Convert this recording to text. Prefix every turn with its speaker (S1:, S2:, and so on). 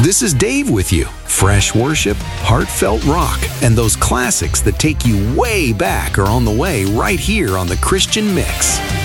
S1: This is Dave with you. Fresh worship, heartfelt rock, and those classics that take you way back are on the way right here on The Christian Mix.